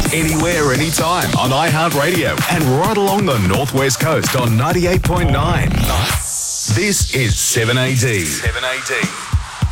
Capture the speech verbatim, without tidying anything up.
anywhere, anytime on iHeartRadio and right along the Northwest Coast on ninety-eight point nine. This is seven A D. seven A D.